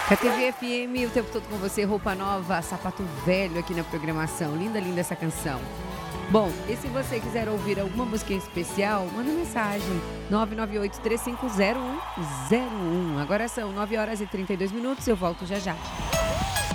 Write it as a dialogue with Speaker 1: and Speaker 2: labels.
Speaker 1: KTV FM, o tempo todo com você, roupa nova, sapato velho aqui na programação. Linda, linda essa canção. Bom, e se você quiser ouvir alguma música em especial, manda mensagem 998-350101. Agora são 9 horas e 32 minutos, eu volto já já.